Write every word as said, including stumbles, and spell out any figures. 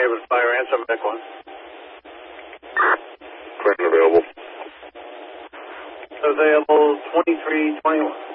Raven Fire, answer back one. Crane available. Available twenty-three twenty-one.